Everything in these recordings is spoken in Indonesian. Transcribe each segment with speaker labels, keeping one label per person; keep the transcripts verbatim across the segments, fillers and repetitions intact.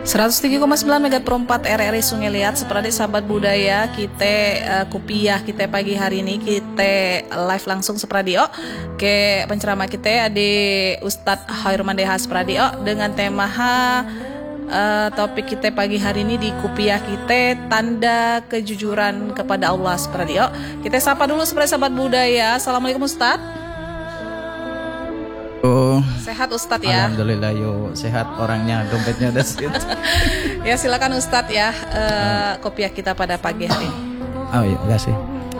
Speaker 1: seratus tiga koma sembilan Megat Pro empat R R I Sungai Liat. Seperti sahabat budaya, kita uh, kupiah kita pagi hari ini kita live langsung sepradio ke penceramah kita di Ustadz Hairman Dehas Pradio dengan tema ha, uh, topik kita pagi hari ini di kupiah kita tanda kejujuran kepada Allah sepradio. Kita sapa dulu seperti sahabat budaya. Assalamualaikum Ustadz.
Speaker 2: Oh,
Speaker 1: sehat Ustadz ya.
Speaker 2: Alhamdulillah yo sehat orangnya, dompetnya udah situ.
Speaker 1: Ya silakan Ustadz ya uh, kopiah kita pada pagi hari ini.
Speaker 2: Oh iya, makasih.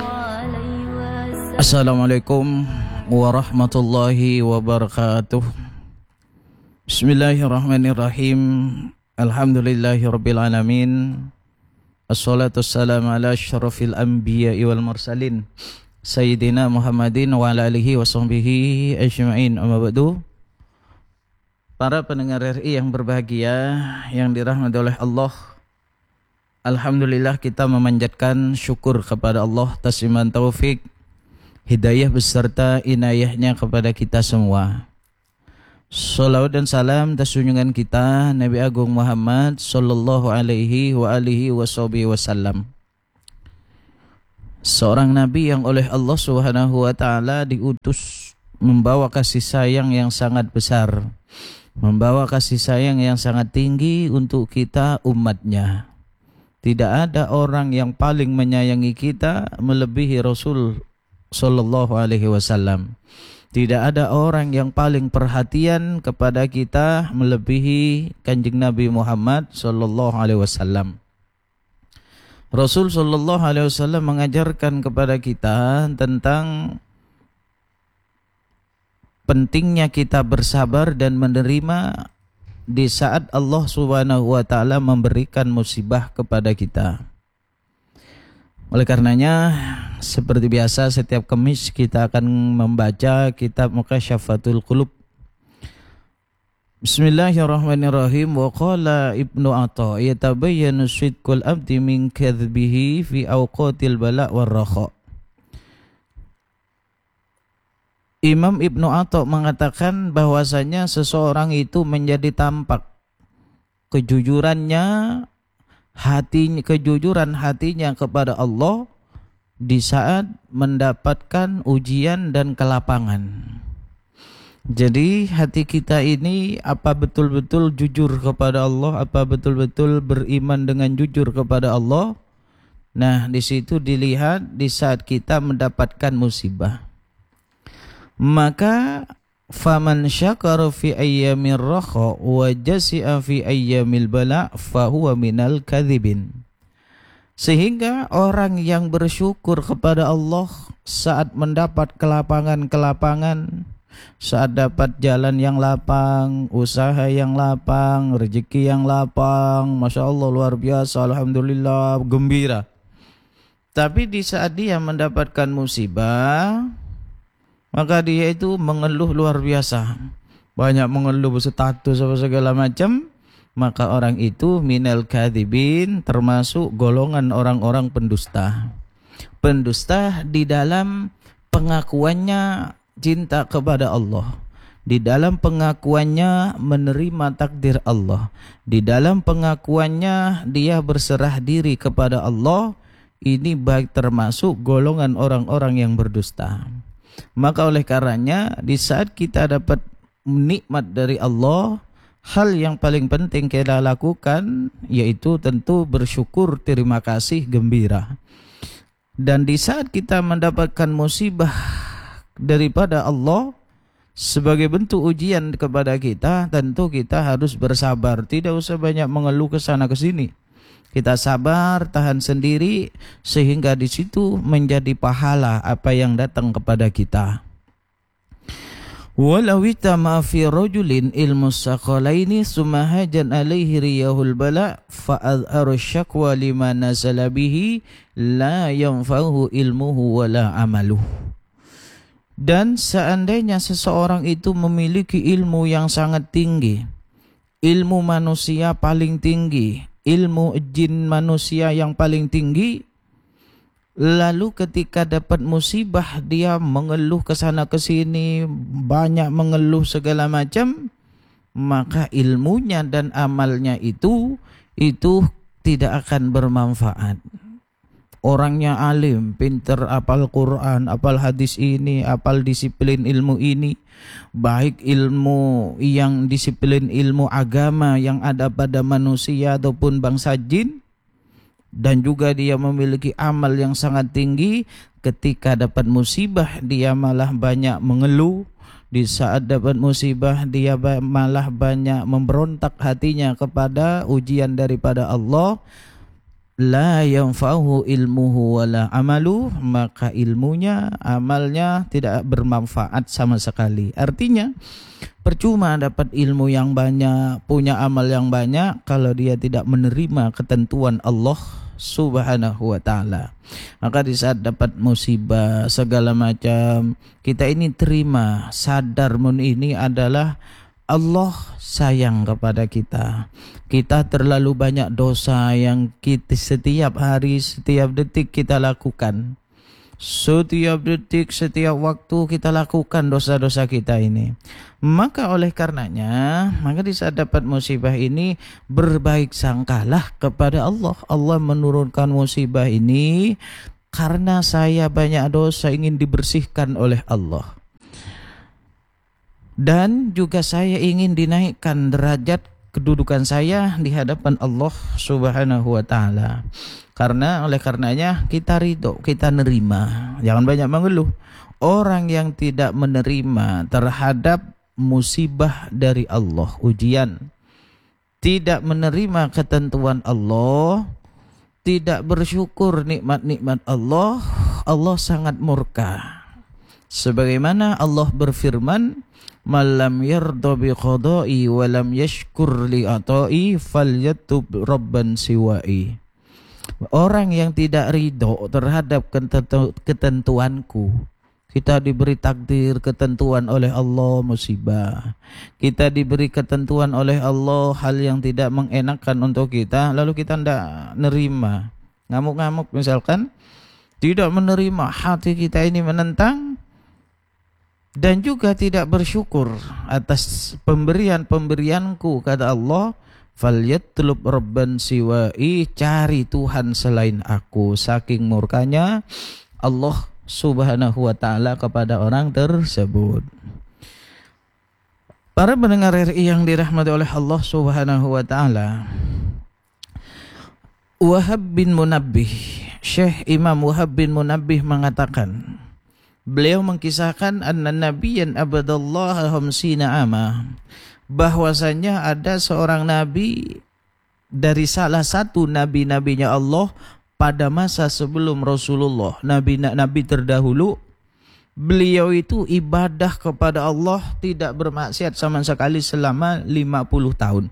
Speaker 2: Assalamualaikum warahmatullahi wabarakatuh. Bismillahirrahmanirrahim. Alhamdulillahirabbil alamin. Assalatu wassalamu ala asyrafil anbiya'i wal mursalin Sayyidina Muhammadin wa ala alihi wa sahbihi ajma'in. Amma ba'du. Para pendengar R I yang berbahagia, yang dirahmati oleh Allah, alhamdulillah kita memanjatkan syukur kepada Allah atas iman taufik, hidayah beserta inayahnya kepada kita semua. Salawat dan salam atas junjungan kita Nabi Agung Muhammad sallallahu alaihi wa alihi wa sahbihi wasallam. Seorang nabi yang oleh Allah Subhanahu wa taala diutus membawa kasih sayang yang sangat besar, membawa kasih sayang yang sangat tinggi untuk kita umatnya. Tidak ada orang yang paling menyayangi kita melebihi Rasul sallallahu alaihi wasallam. Tidak ada orang yang paling perhatian kepada kita melebihi Kanjeng Nabi Muhammad sallallahu alaihi wasallam. Rasul sallallahu alaihi wasallam mengajarkan kepada kita tentang pentingnya kita bersabar dan menerima di saat Allah Subhanahu wa taala memberikan musibah kepada kita. Oleh karenanya, seperti biasa setiap Kamis kita akan membaca kitab Muqasyafatul Qulub. Bismillahirrahmanirrahim. Wa qala Ibnu Atha yatabayyanu sidqul abdi min kadhbihi fi awqatil bala' war rakha. Imam Ibnu Atha mengatakan bahwasanya seseorang itu menjadi tampak kejujurannya hatinya kejujuran hatinya kepada Allah di saat mendapatkan ujian dan kelapangan. Jadi hati kita ini apa betul-betul jujur kepada Allah, apa betul-betul beriman dengan jujur kepada Allah. Nah, di situ dilihat di saat kita mendapatkan musibah. Maka faman syakara fi ayyamir rakha wa jasi'a fi ayyamil bala' fa huwa minal kadzibin. Sehingga orang yang bersyukur kepada Allah saat mendapat kelapangan-kelapangan, saat dapat jalan yang lapang, usaha yang lapang, rezeki yang lapang, Masya Allah luar biasa, alhamdulillah, gembira. Tapi di saat dia mendapatkan musibah, maka dia itu mengeluh luar biasa, banyak mengeluh, berstatus apa segala macam. Maka orang itu minal kadzibin, termasuk golongan orang-orang pendusta. Pendusta di dalam pengakuannya cinta kepada Allah, di dalam pengakuannya menerima takdir Allah, di dalam pengakuannya dia berserah diri kepada Allah. Ini baik termasuk golongan orang-orang yang berdusta. Maka oleh karenanya di saat kita dapat nikmat dari Allah, hal yang paling penting kita lakukan yaitu tentu bersyukur, terima kasih, gembira. Dan di saat kita mendapatkan musibah daripada Allah sebagai bentuk ujian kepada kita, tentu kita harus bersabar, tidak usah banyak mengeluh ke sana ke sini. Kita sabar, tahan sendiri, sehingga di situ menjadi pahala apa yang datang kepada kita. Walau itama fi rajulin ilmu saqalaini summa hajan alaihi riyahul bala fa adharu syakwa lima nazala bihi la yanfa'uhu ilmuhu wala amaluh. Dan seandainya seseorang itu memiliki ilmu yang sangat tinggi, ilmu manusia paling tinggi, ilmu jin manusia yang paling tinggi, lalu ketika dapat musibah dia mengeluh ke sana ke sini, banyak mengeluh segala macam, maka ilmunya dan amalnya itu itu tidak akan bermanfaat. Orangnya alim, pinter, apal Quran, apal hadis ini, apal disiplin ilmu ini, baik ilmu yang disiplin ilmu agama yang ada pada manusia ataupun bangsa jin, dan juga dia memiliki amal yang sangat tinggi. Ketika dapat musibah dia malah banyak mengeluh, di saat dapat musibah dia malah banyak memberontak hatinya kepada ujian daripada Allah. La yanfa'uhu ilmuhu wala amalu, maka ilmunya, amalnya tidak bermanfaat sama sekali. Artinya percuma dapat ilmu yang banyak, punya amal yang banyak, kalau dia tidak menerima ketentuan Allah Subhanahu wa ta'ala. Maka di saat dapat musibah segala macam, kita ini terima, sadar mun ini adalah Allah sayang kepada kita. Kita terlalu banyak dosa yang kita setiap hari, setiap detik kita lakukan. Setiap detik, setiap waktu kita lakukan dosa-dosa kita ini. Maka oleh karenanya, maka di saat dapat musibah ini, berbaik sangkalah kepada Allah. Allah menurunkan musibah ini karena saya banyak dosa, ingin dibersihkan oleh Allah. Dan juga saya ingin dinaikkan derajat kedudukan saya di hadapan Allah Subhanahu wa ta'ala. Karena oleh karenanya kita ridho, kita nerima. Jangan banyak mengeluh. Orang yang tidak menerima terhadap musibah dari Allah, ujian, tidak menerima ketentuan Allah, tidak bersyukur nikmat-nikmat Allah, Allah sangat murka. Sebagaimana Allah berfirman, "Malam yarda bi qada'i wa lam yashkur li ata'i falyatub rabban siwa'i." Orang yang tidak ridho terhadap ketentuanku. Kita diberi takdir, ketentuan oleh Allah, musibah. Kita diberi ketentuan oleh Allah hal yang tidak mengenakan untuk kita, lalu kita tidak nerima. Ngamuk-ngamuk misalkan, tidak menerima, hati kita ini menentang, dan juga tidak bersyukur atas pemberian-pemberianku, kata Allah, falyatlub rabban siwa'i, cari Tuhan selain aku. Saking murkanya Allah Subhanahu wa ta'ala kepada orang tersebut. Para pendengar R I yang dirahmati oleh Allah Subhanahu wa ta'ala, Wahab bin Munabbih, Syekh Imam Wahab bin Munabbih mengatakan, beliau mengkisahkan anna nabiyyan abadallaha khamsina ama, bahwasanya ada seorang nabi dari salah satu nabi-nabinya Allah pada masa sebelum Rasulullah, nabi-nabi terdahulu. Beliau itu ibadah kepada Allah, tidak bermaksiat sama sekali selama lima puluh tahun.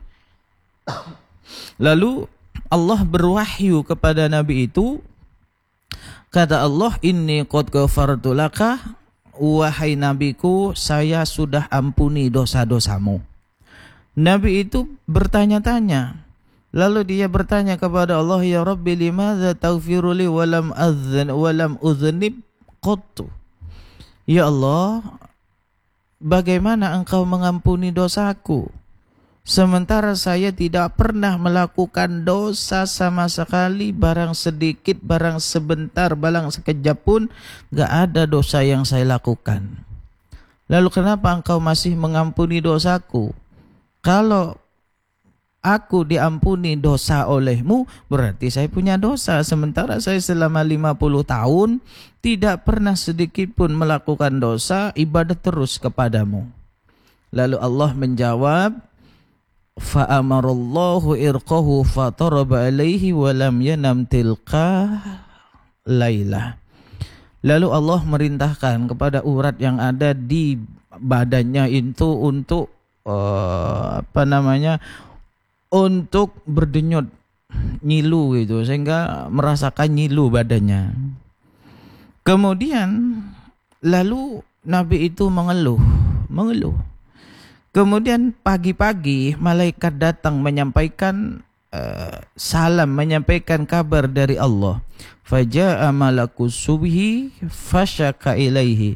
Speaker 2: Lalu Allah berwahyu kepada nabi itu, kata Allah, inni qad ghafartu laka, wahai nabiku, saya sudah ampuni dosa-dosamu. Nabi itu bertanya-tanya, lalu dia bertanya kepada Allah, ya Rabbi limadza taghfiru li walam adzan walam udznib qattu. Ya Allah, bagaimana engkau mengampuni dosaku sementara saya tidak pernah melakukan dosa sama sekali, barang sedikit, barang sebentar, barang sekejap pun gak ada dosa yang saya lakukan. Lalu kenapa engkau masih mengampuni dosaku? Kalau aku diampuni dosa olehmu, berarti saya punya dosa. Sementara saya selama lima puluh tahun tidak pernah sedikit pun melakukan dosa, ibadah terus kepadamu. Lalu Allah menjawab, fa'amarallahu irqahu fataraba alaihi walam yanam tilqa laylah. Lalu Allah merintahkan kepada urat yang ada di badannya itu untuk uh, apa namanya untuk berdenyut, nyilu gitu, sehingga merasakan nyilu badannya. Kemudian lalu Nabi itu mengeluh, mengeluh. Kemudian pagi-pagi malaikat datang menyampaikan uh, salam, menyampaikan kabar dari Allah. Faja'a malakus subhi fasyaka ilaihi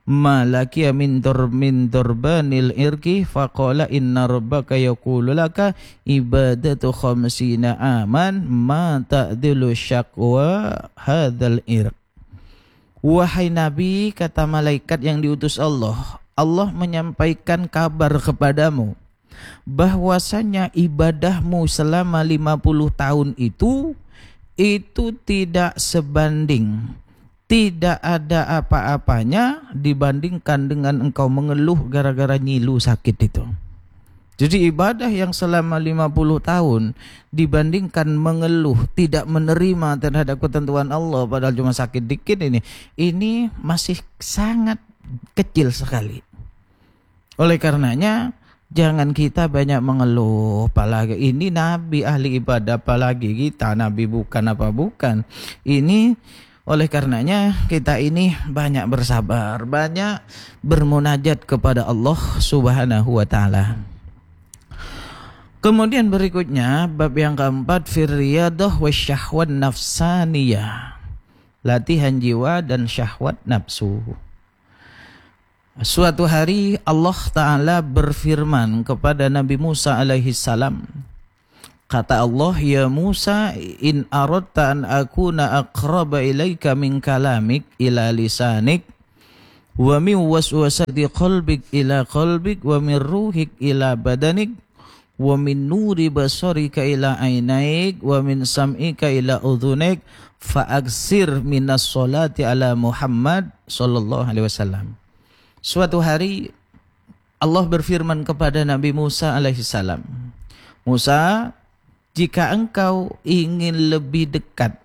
Speaker 2: malaki min dur min durbanil irki faqala inna rabbaka yaqulu laka ibadatu khamsina aman ma ta'dilu syaqwa hadzal irq. Wahai Nabi, kata malaikat yang diutus Allah, Allah menyampaikan kabar kepadamu bahwasanya ibadahmu selama lima puluh tahun itu itu tidak sebanding, tidak ada apa-apanya dibandingkan dengan engkau mengeluh gara-gara nyilu sakit itu. Jadi ibadah yang selama lima puluh tahun dibandingkan mengeluh, tidak menerima terhadap ketentuan Allah padahal cuma sakit dikit ini, ini masih sangat kecil sekali. Oleh karenanya jangan kita banyak mengeluh, apalagi ini Nabi ahli ibadah, apalagi kita Nabi bukan apa bukan. Ini oleh karenanya kita ini banyak bersabar, banyak bermunajat kepada Allah Subhanahu wa taala. Kemudian berikutnya bab yang keempat, firriyadah wasyahwat nafsaniyah, latihan jiwa dan syahwat nafsu. Suatu hari Allah Ta'ala berfirman kepada Nabi Musa alaihi salam. Kata Allah, ya Musa, in aradta an akuna aqraba ilaika min kalamik ila lisanik wa min waswasati qalbik ila qalbik wa min ruhik ila badanik wa min nuri basarika ila ainaik wa min sam'ika ila udhunik fa aksir minas salati ala Muhammad sallallahu alaihi wasallam. Suatu hari Allah berfirman kepada Nabi Musa alaihissalam, Musa, jika engkau ingin lebih dekat,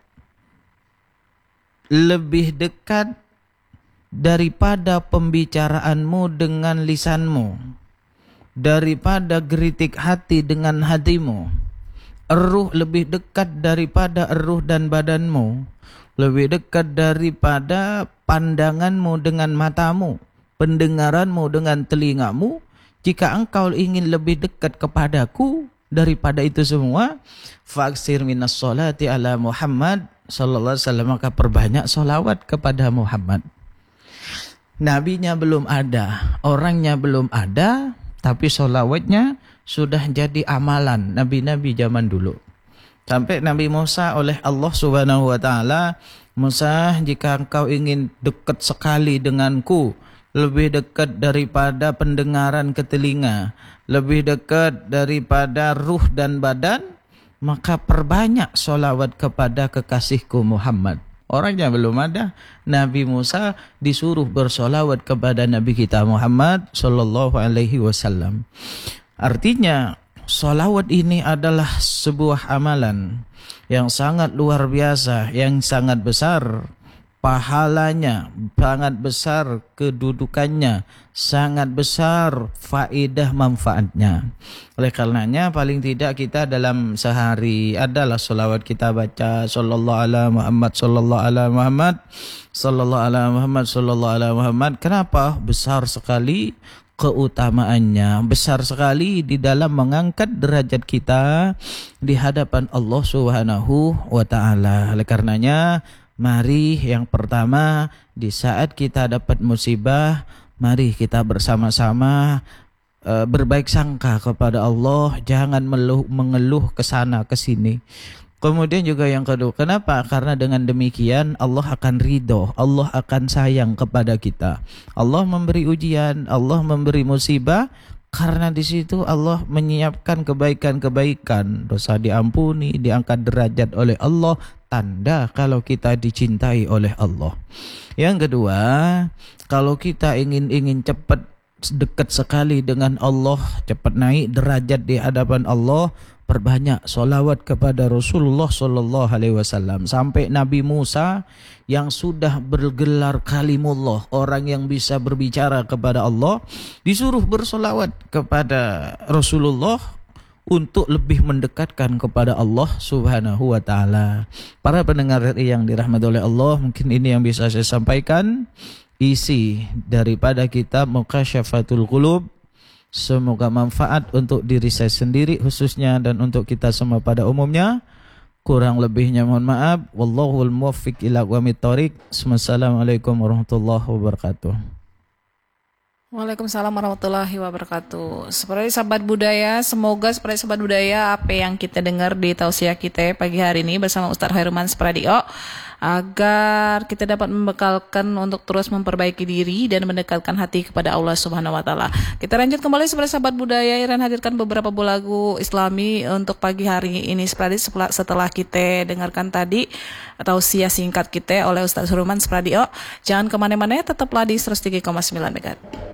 Speaker 2: lebih dekat daripada pembicaraanmu dengan lisanmu, daripada geritik hati dengan hatimu, eruh lebih dekat daripada eruh dan badanmu, lebih dekat daripada pandanganmu dengan matamu, pendengaranmu dengan telingamu, jika engkau ingin lebih dekat kepadaku daripada itu semua, faksir minas sholati ala Muhammad sallallahu alaihi wasallam, maka perbanyak sholawat kepada Muhammad. Nabinya belum ada, orangnya belum ada, tapi sholawatnya sudah jadi amalan nabi-nabi zaman dulu. Sampai Nabi Musa oleh Allah Subhanahu wa taala, Musa, jika engkau ingin dekat sekali denganku, lebih dekat daripada pendengaran ke telinga, lebih dekat daripada ruh dan badan, maka perbanyak sholawat kepada kekasihku Muhammad. Orangnya belum ada, Nabi Musa disuruh bersolawat kepada Nabi kita Muhammad sallallahu alaihi wasallam. Artinya solawat ini adalah sebuah amalan yang sangat luar biasa, yang sangat besar pahalanya, sangat besar kedudukannya, sangat besar faedah manfaatnya. Oleh karenanya paling tidak kita dalam sehari adalah solawat kita baca sallallahu ala Muhammad sallallahu ala Muhammad sallallahu ala Muhammad sallallahu ala Muhammad. Kenapa? Besar sekali keutamaannya, besar sekali di dalam mengangkat derajat kita di hadapan Allah Subhanahu wa taala. Oleh karenanya mari yang pertama, di saat kita dapat musibah, mari kita bersama-sama e, berbaik sangka kepada Allah, jangan meluh, mengeluh ke sana ke sini. Kemudian juga yang kedua, kenapa? Karena dengan demikian Allah akan ridho, Allah akan sayang kepada kita. Allah memberi ujian, Allah memberi musibah, karena di situ Allah menyiapkan kebaikan-kebaikan, dosa diampuni, diangkat derajat oleh Allah, tanda kalau kita dicintai oleh Allah. Yang kedua, kalau kita ingin ingin cepat dekat sekali dengan Allah, cepat naik derajat di hadapan Allah, perbanyak solawat kepada Rasulullah Sallallahu Alaihi Wasallam. Sampai Nabi Musa yang sudah bergelar kalimullah, orang yang bisa berbicara kepada Allah, disuruh bersolawat kepada Rasulullah untuk lebih mendekatkan kepada Allah Subhanahu wa taala. Para pendengar yang dirahmati oleh Allah, mungkin ini yang bisa saya sampaikan isi daripada kitab Muqasyafatul Qulub. Semoga manfaat untuk diri saya sendiri khususnya dan untuk kita semua pada umumnya. Kurang lebihnya mohon maaf. Wallahul muwaffiq ila aqwamit thoriq. Wassalamualaikum warahmatullahi wabarakatuh.
Speaker 1: Waalaikumsalam warahmatullahi wabarakatuh. Seperti sahabat budaya, semoga seperti sahabat budaya apa yang kita dengar di tausiah kita pagi hari ini bersama Ustaz Khairman Supradio, agar kita dapat membekalkan untuk terus memperbaiki diri dan mendekatkan hati kepada Allah Subhanahu wa taala. Kita lanjut kembali seperti sahabat budaya, Iran hadirkan beberapa buah lagu Islami untuk pagi hari ini seperti setelah kita dengarkan tadi tausiah singkat kita oleh Ustaz Khairman Supradio. Jangan kemana-mana, tetaplah di seratus tiga koma sembilan M H Z.